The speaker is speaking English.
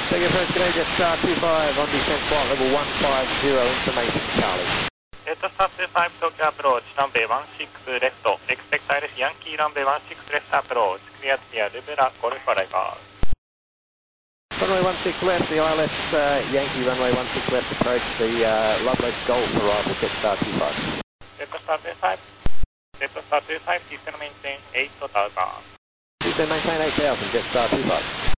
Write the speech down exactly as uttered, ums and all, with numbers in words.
Take your first today, Jetstar two five on descent flight level one five zero, information Charlie. Jetstar two five Tokyo approach, runway one six left, expect I L S Yankee runway one six left approach, clear to clear, Libera, golf arrival. Runway one six left, the I L S uh, Yankee runway one six left approach, the uh, Lovelace Golf arrival, Jetstar two five. Jetstar two five, Jetstar two five, descend maintain eight thousand. Descend maintain eight thousand, Jetstar two five.